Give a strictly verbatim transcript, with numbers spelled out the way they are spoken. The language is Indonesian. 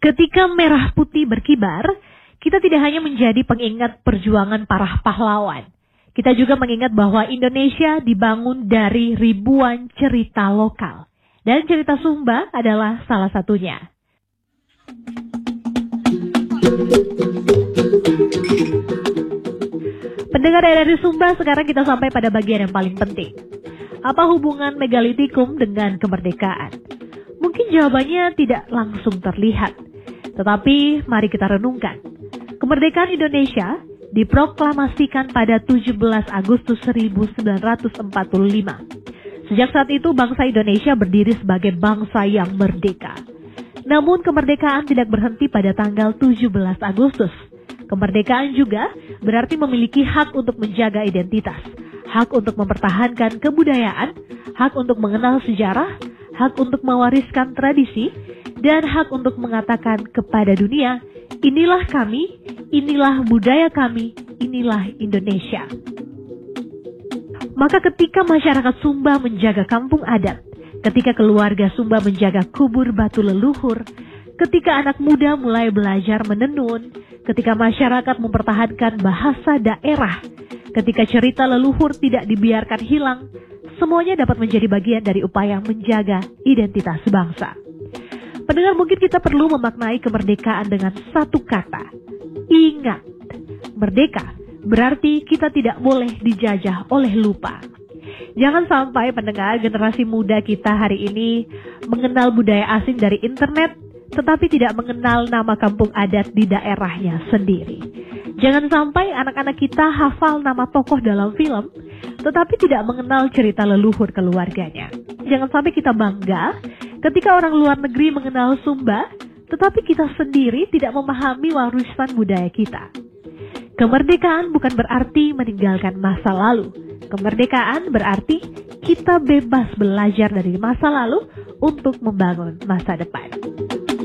Ketika merah putih berkibar, kita tidak hanya menjadi pengingat perjuangan para pahlawan. Kita juga mengingat bahwa Indonesia dibangun dari ribuan cerita lokal. Dan cerita Sumba adalah salah satunya. Pendengar R R I Sumba, sekarang kita sampai pada bagian yang paling penting. Apa hubungan megalitikum dengan kemerdekaan? Mungkin jawabannya tidak langsung terlihat. Tetapi mari kita renungkan. Kemerdekaan Indonesia diproklamasikan pada tujuh belas Agustus seribu sembilan ratus empat puluh lima. Sejak saat itu bangsa Indonesia berdiri sebagai bangsa yang merdeka. Namun kemerdekaan tidak berhenti pada tanggal tujuh belas Agustus. Kemerdekaan juga berarti memiliki hak untuk menjaga identitas, hak untuk mempertahankan kebudayaan, hak untuk mengenal sejarah, hak untuk mewariskan tradisi, dan hak untuk mengatakan kepada dunia, inilah kami, inilah budaya kami, inilah Indonesia. Maka ketika masyarakat Sumba menjaga kampung adat, ketika keluarga Sumba menjaga kubur batu leluhur, ketika anak muda mulai belajar menenun, ketika masyarakat mempertahankan bahasa daerah, ketika cerita leluhur tidak dibiarkan hilang, semuanya dapat menjadi bagian dari upaya menjaga identitas bangsa. Pendengar, mungkin kita perlu memaknai kemerdekaan dengan satu kata, ingat. Merdeka berarti kita tidak boleh dijajah oleh lupa. Jangan sampai pendengar generasi muda kita hari ini mengenal budaya asing dari internet, tetapi tidak mengenal nama kampung adat di daerahnya sendiri. Jangan sampai anak-anak kita hafal nama tokoh dalam film, tetapi tidak mengenal cerita leluhur keluarganya. Jangan sampai kita bangga ketika orang luar negeri mengenal Sumba, tetapi kita sendiri tidak memahami warisan budaya kita. Kemerdekaan bukan berarti meninggalkan masa lalu. Kemerdekaan berarti kita bebas belajar dari masa lalu untuk membangun masa depan.